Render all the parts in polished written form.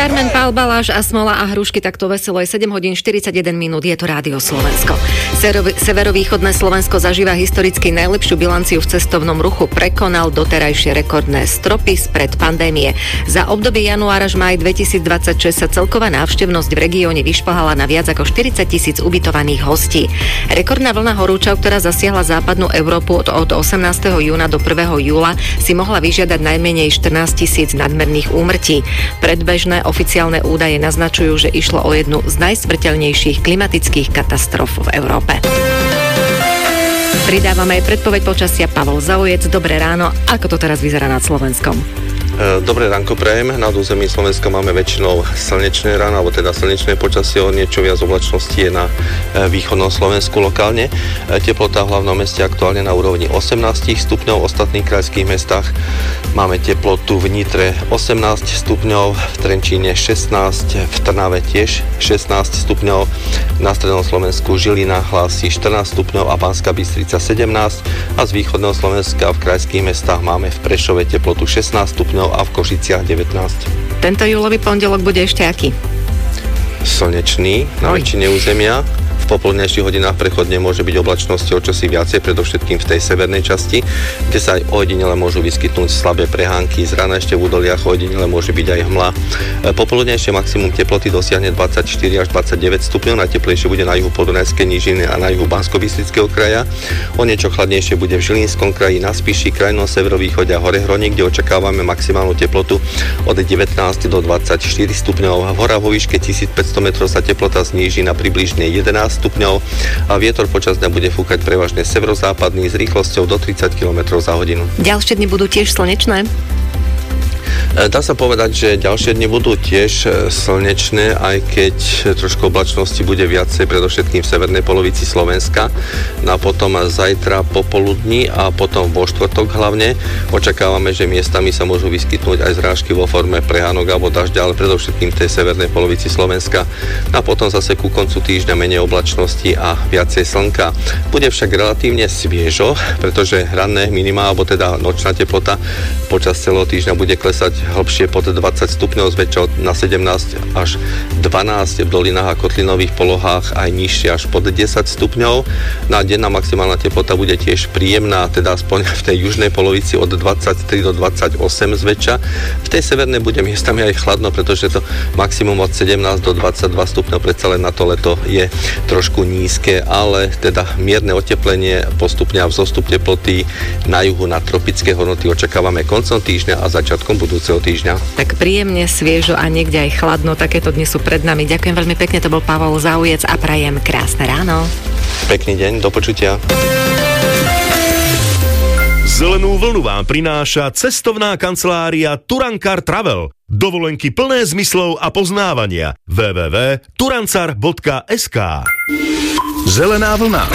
Carmen, Pál Baláš a Smola a hrušky, takto veselo je 7 hodín 41 minút, je to Rádio Slovensko. Severovýchodné Slovensko zažíva historicky najlepšiu bilanciu v cestovnom ruchu, prekonal doterajšie rekordné stropy spred pandémie. Za obdobie január až máj 2026 sa celková návštevnosť v regióne vyšplhala na viac ako 40 000 ubytovaných hostí. Rekordná vlna horúčav, ktorá zasiahla západnú Európu od 18. júna do 1. júla, si mohla vyžiadať najmenej 14 000 nadmerných úmrtí. Predbežné oficiálne údaje naznačujú, že išlo o jednu z najsmrteľnejších klimatických katastrof v Európe. Pridávame aj predpoveď počasia. Pavol Zaujec, dobré ráno. Ako to teraz vyzerá nad Slovenskom? Dobré ránko prajem. Na území Slovenska máme väčšinou slnečné ráno, alebo teda slnečné počasie, o niečo viac oblačnosti je na východnom Slovensku lokálne. Teplota v hlavnom meste aktuálne na úrovni 18 stupňov, v ostatných krajských mestách máme teplotu v Nitre 18 stupňov, v Trenčíne 16, v Trnave tiež 16 stupňov, na strednom Slovensku Žilina hlási 14 stupňov a Banská Bystrica 17 a z východného Slovenska v krajských mestách máme v Prešove teplotu 16 stupňov a v Košiciach 19. Tento júlový pondelok bude ešte aký? Slnečný na väčšine územia. V popoludnejších hodinách prechodne môže byť oblačnosti o čosi viacej, predovšetkým v tej severnej časti, kde sa aj ojedinele môžu vyskytnúť slabé prehánky. Z rána ešte v údoliach ojedinele môže byť aj hmla. Popoludnejšie maximum teploty dosiahne 24 až 29 stupňov, najteplejšie bude na juhu Podunajskej nížiny a na juhu Banskobystrického kraja. O niečo chladnejšie bude v Žilinskom kraji, na Spiši, krajnom severovýchode a Horehroní, kde očakávame maximálnu teplotu od 19 do 24 stupňov. V horách vo výške 1500 metrov sa teplota zníži na približne 11 stupňov a vietor počas dňa bude fúkať prevažne severozápadný s rýchlosťou do 30 km za hodinu. Ďalšie dni budú tiež slnečné? Dá sa povedať, že ďalšie dni budú tiež slnečné, aj keď trošku oblačnosti bude viacej, predovšetkým v severnej polovici Slovenska. No a potom zajtra popoludní a potom vo štvrtok hlavne očakávame, že miestami sa môžu vyskytnúť aj zrážky vo forme prehánok alebo dažďa, ale predovšetkým v tej severnej polovici Slovenska. No a potom zase ku koncu týždňa menej oblačnosti a viacej slnka. Bude však relatívne sviežo, pretože ranné minimá, alebo teda nočná teplota počas celého týždňa bude klesať hlbšie pod 20 stupňov, zväčša na 17 až 12 v dolinách a kotlinových polohách, aj nižšie až pod 10 stupňov. Na denná maximálna teplota bude tiež príjemná, teda aspoň v tej južnej polovici od 23 do 28 zväčša. V tej severnej bude miestami aj chladno, pretože to maximum od 17 do 22 stupňov, predsa len na to leto je trošku nízke, ale teda mierne oteplenie, postupne a vzostup teploty na juhu na tropické hodnoty očakávame koncom týždňa a začiatkom budúceho týždňa. Tak príjemne, sviežo a niekde aj chladno, takéto dni sú pred nami. Ďakujem veľmi pekne, to bol Pavol Zaujec a prajem krásne ráno. Pekný deň, do počutia. Zelenú vlnu vám prináša cestovná kancelária Turankar Travel. Dovolenky plné zmyslov a poznávania. www.turancar.sk. Zelená vlna.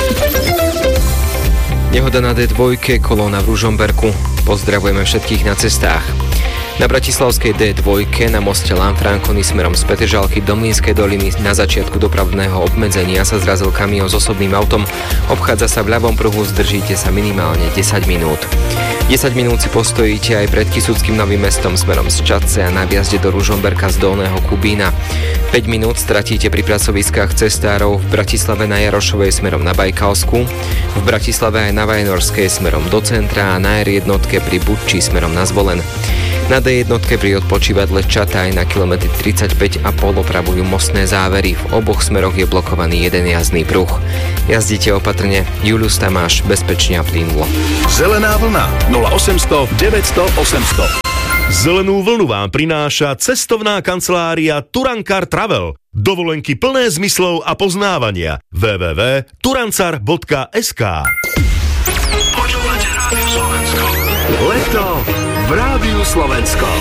Nehoda na D2, kolóna v Ružomberku. Pozdravujeme všetkých na cestách. Na bratislavskej D2 na moste Lanfrancony smerom z Petržalky do Mlynskej doliny na začiatku dopravného obmedzenia sa zrazil kamión s osobným autom. Obchádza sa v ľavom pruhu, zdržíte sa minimálne 10 minút. 10 minút si postojíte aj pred Kysuckým Novým Mestom smerom z Čadce a na vjazde do Ružomberka z Dolného Kubína. 5 minút stratíte pri pracoviskách cestárov v Bratislave na Jarošovej smerom na Bajkalsku, v Bratislave aj na Vajnorskej smerom do centra a na R1 pri Budči smerom na Zvolen. Na D1 pri odpočívadle Čataj na kilometri 35 a polopravujú mostné závery. V oboch smeroch je blokovaný jeden jazdný pruh. Jazdite opatrne. Julius Tamáš, bezpečne a plynulo. Zelená vlna 0800 900 800. Zelenú vlnu vám prináša cestovná kancelária Turankar Travel. Dovolenky plné zmyslov a poznávania. www.turancar.sk. Počúvate Rádio Slovensko. Leto v Rádiu Slovensko.